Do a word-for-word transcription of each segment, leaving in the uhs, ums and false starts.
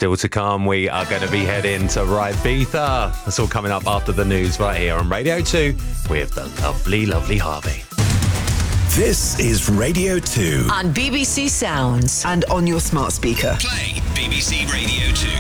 Still to come, we are going to be heading to Ibiza. That's all coming up after the news right here on Radio two with the lovely, lovely Harvey. This is Radio two. On B B C Sounds. And on your smart speaker. Play B B C Radio two.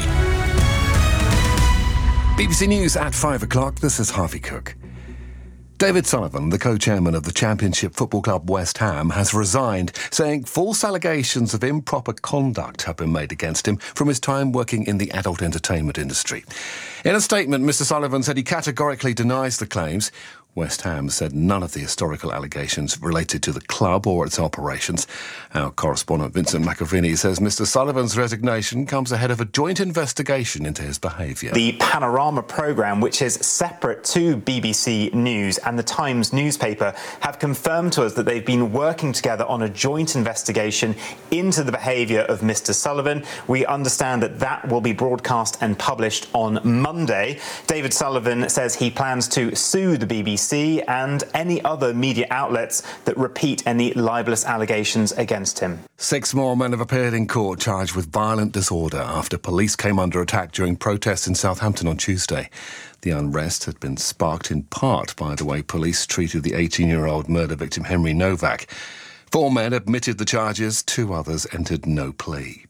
B B C News at five o'clock. This is Harvey Cook. David Sullivan, the co-chairman of the Championship football club West Ham, has resigned, saying false allegations of improper conduct have been made against him from his time working in the adult entertainment industry. In a statement, Mr Sullivan said he categorically denies the claims. West Ham said none of the historical allegations related to the club or its operations. Our correspondent Vincent McAviney says Mr Sullivan's resignation comes ahead of a joint investigation into his behaviour. The Panorama programme, which is separate to B B C News and the Times newspaper, have confirmed to us that they've been working together on a joint investigation into the behaviour of Mr Sullivan. We understand that that will be broadcast and published on Monday. David Sullivan says he plans to sue the B B C and any other media outlets that repeat any libelous allegations against him. Six more men have appeared in court charged with violent disorder after police came under attack during protests in Southampton on Tuesday. The unrest had been sparked in part by the way police treated the eighteen-year-old murder victim Henry Novak. Four men admitted the charges, two others entered no plea.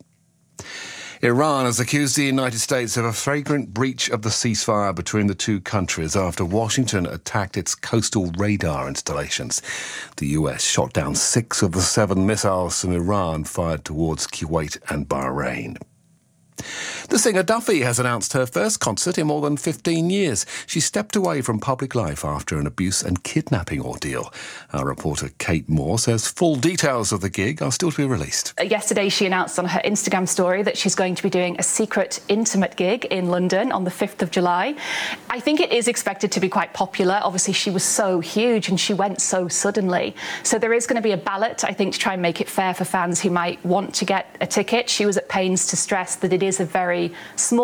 Iran has accused the United States of a flagrant breach of the ceasefire between the two countries after Washington attacked its coastal radar installations. The U S shot down six of the seven missiles from Iran fired towards Kuwait and Bahrain. The singer Duffy has announced her first concert in more than fifteen years. She stepped away from public life after an abuse and kidnapping ordeal. Our reporter Kate Moore says full details of the gig are still to be released. Yesterday she announced on her Instagram story that she's going to be doing a secret intimate gig in London on the fifth of July. I think it is expected to be quite popular. Obviously she was so huge and she went so suddenly. So there is going to be a ballot, I think, to try and make it fair for fans who might want to get a ticket. She was at pains to stress that it is a very small